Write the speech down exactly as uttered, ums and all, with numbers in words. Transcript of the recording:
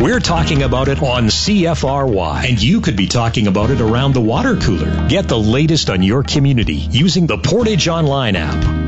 We're talking about it on C F R Y, and you could be talking about it around the water cooler. Get the latest on your community using the Portage Online app.